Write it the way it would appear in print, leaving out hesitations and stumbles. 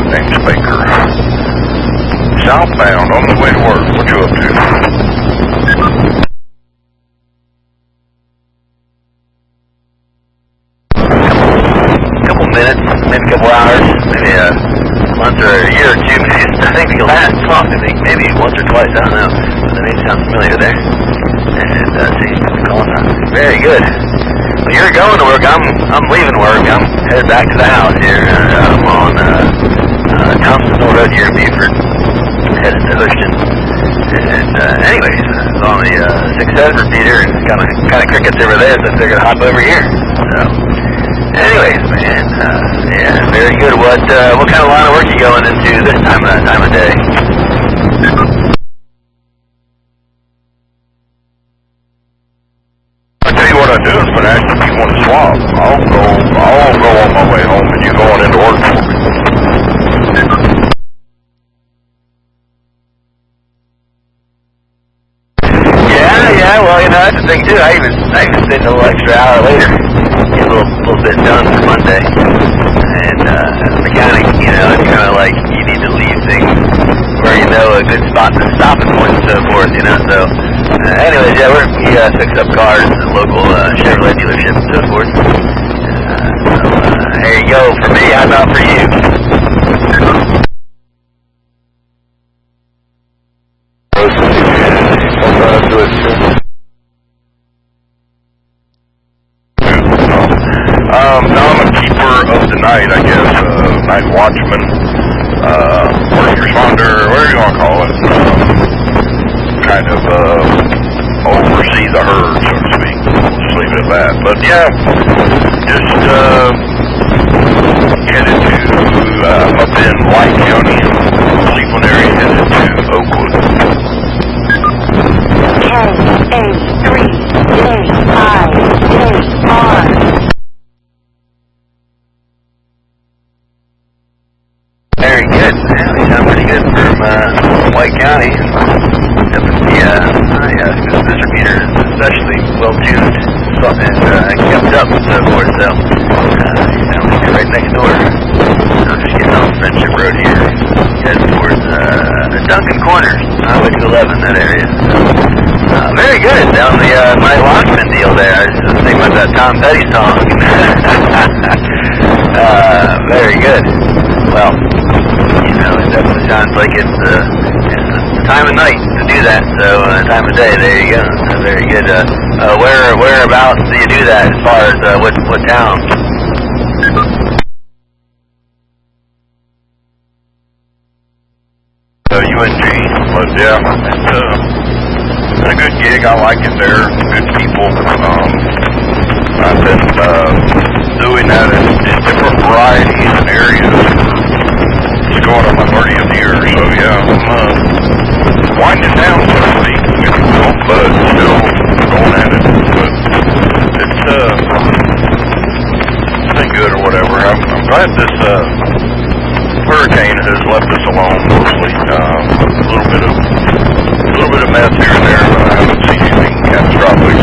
Name's Baker. Southbound, on the way to work. What you up to? Couple minutes, maybe a couple hours, maybe a month or a year or two. Maybe, I think we last talked, I think maybe once or twice. I don't know. The name sounds familiar there. And see, calling on. Very good. Well, you're going to work. I'm leaving work. I'm headed back to the house here. I'm on Thompson Road here in Beaufort, headed to Houston. And anyways, I was on the 6-7 repeater, and kind of crickets over there, so I figured I'd hop over here. So, anyways, man, yeah, very good. What kind of line of work you going into this time of day? What I do is, but actually, if you want to swap, I'll go on my way home, and you going into work for me. Yeah. Well, that's the thing too. I even stayed a little extra hour later, get a little bit done for Monday. And mechanic, it's kind of like you need to leave things where a good stopping point and so forth, So, anyways, yeah, we fix up cars at the local Chevrolet dealership and so forth. There you go for me. How about for you? I'm a keeper of the night, I guess. Night watchman, first responder, whatever you want to call it. Kind of oversee the herd, so to speak. We'll just leave it at that. But yeah, just headed to up in White County, Cleveland area, headed to Oakwood. 10-8-3-J-5-J-R. Very good. Yeah, they sound pretty good from White County. Definitely, this repeater is especially well-tuned and kept up and so forth, so you sound like you're right next door. I'm just getting off Friendship Road here, heading towards Duncan Corners, Highway 211, that area. So, very good. Down the Night Watchman deal there. I was just thinking about that Tom Petty song. Very good. Well, it definitely sounds like it's the time of night to do that. So, time of day, there you go. Very good. Whereabouts do you do that as far as what town? UNG, but yeah, it's a good gig. I like it there. Good people. I've been doing that in different varieties and areas. It's going on my 30th year, so yeah, I'm winding down, so to speak, but still going at it. But it's been good or whatever. I'm glad this hurricane has left us alone mostly. A little bit of mess here and there, but I haven't seen anything catastrophic